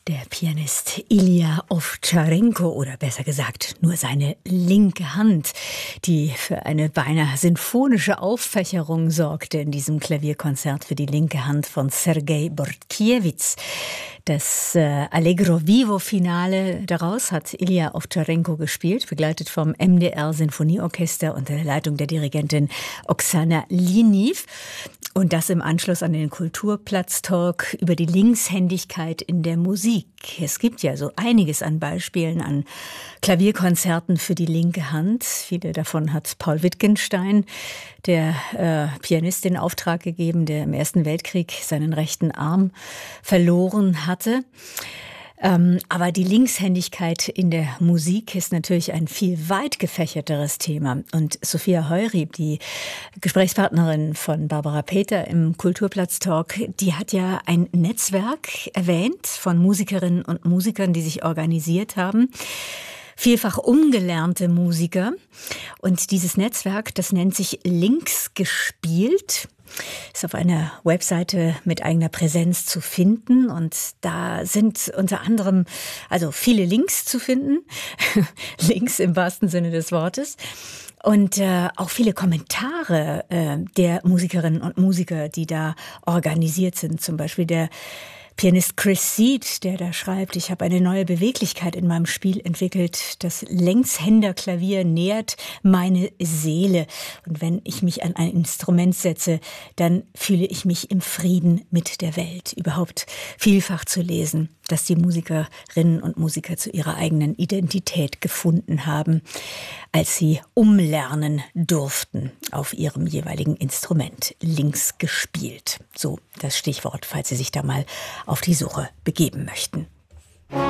Der Pianist Ilja Ovtcharенко, oder besser gesagt nur seine linke Hand, die für eine beinahe sinfonische Auffächerung sorgte in diesem Klavierkonzert für die linke Hand von Sergei Bortkiewicz. Das Allegro Vivo Finale daraus hat Ilja Ovtcharенko gespielt, begleitet vom MDR Sinfonieorchester unter der Leitung der Dirigentin Oksana Liniv. Und das im Anschluss an den Kulturplatz-Talk über die Linkshändigkeit in der Musik. Es gibt ja so einiges an Beispielen an Klavierkonzerten für die linke Hand. Viele davon hat Paul Wittgenstein, der Pianist, in Auftrag gegeben, der im Ersten Weltkrieg seinen rechten Arm verloren hatte. Aber die Linkshändigkeit in der Musik ist natürlich ein viel weit gefächerteres Thema. Und Sophia Heurib, die Gesprächspartnerin von Barbara Peter im Kulturplatz-Talk, die hat ja ein Netzwerk erwähnt von Musikerinnen und Musikern, die sich organisiert haben. Vielfach umgelernte Musiker. Und dieses Netzwerk, das nennt sich Links gespielt. Ist auf einer Webseite mit eigener Präsenz zu finden, und da sind unter anderem also viele Links zu finden, Links im wahrsten Sinne des Wortes, und auch viele Kommentare der Musikerinnen und Musiker, die da organisiert sind. Zum Beispiel der Pianist Chris Seed, der da schreibt: Ich habe eine neue Beweglichkeit in meinem Spiel entwickelt. Das Längshänderklavier nährt meine Seele. Und wenn ich mich an ein Instrument setze, dann fühle ich mich im Frieden mit der Welt. Überhaupt vielfach zu lesen, dass die Musikerinnen und Musiker zu ihrer eigenen Identität gefunden haben, als sie umlernen durften auf ihrem jeweiligen Instrument. Links gespielt. So das Stichwort, falls Sie sich da mal auf die Suche begeben möchten.